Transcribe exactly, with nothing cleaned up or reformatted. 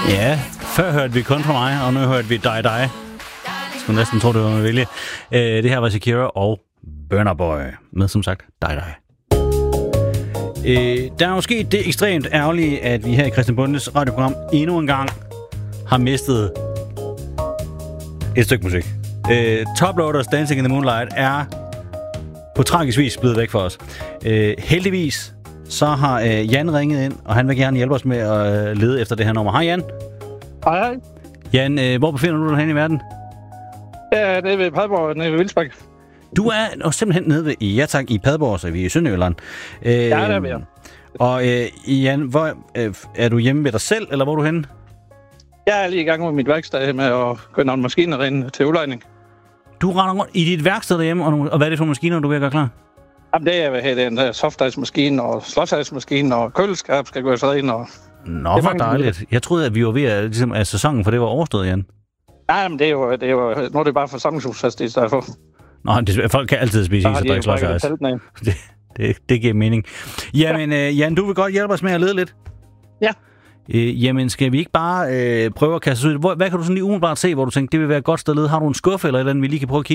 Ja, før hørte vi kun fra mig, og nu hørte vi dig, dig. Jeg skulle næsten tro, det var med vilje. Øh, det her var Shakira og Burna Boy, med som sagt dig, dig. Øh, der er måske det ekstremt ærgerlige, at vi her i Christian Bondes radioprogram endnu en gang har mistet et stykke musik. Øh, Top Loaders Dancing in the Moonlight er på tragisk vis blevet væk for os. Øh, heldigvis så har øh, Jan ringet ind, og han vil gerne hjælpe os med at øh, lede efter det her nummer. Hej Jan. Hej hej. Jan, øh, hvor befinder du dig hen i verden? Ja, det er ved Padborg, nede ved Vildsbæk. Du er simpelthen nede ved, ja tak, i Padborg, så vi er i Sønderjylland. Øh, ja, der er vi. Og øh, Jan, hvor, øh, er du hjemme ved dig selv, eller hvor er du henne? Jeg er lige i gang med mit værksted med at gå nogle maskiner ind til udlejning. Du render rundt i dit værksted derhjemme, og, og hvad er det for maskiner, du vil gøre klar? Jamen, det er, hvad hedder den der softice-maskine og slåsice-maskine og køleskab skal gå så ind og... Nå, hvor dejligt. Jeg troede, at vi var ved at, ligesom, at sæsonen for det var overstået, Jan. Nej, men det er jo, det er jo nu er det bare forsamlingshusfest i stedet for. Nå, det, folk kan altid spise is og drikke slåsice. Det, det, det giver mening. Jamen, ja. øh, Jan, du vil godt hjælpe os med at lede lidt? Ja. Øh, jamen, skal vi ikke bare øh, prøve at kaste os ud? Hvor, hvad kan du sådan lige umiddelbart se, hvor du tænker, det vil være et godt sted at lede? Har du en skuffe eller et eller andet, vi lige kan prøve at kigge?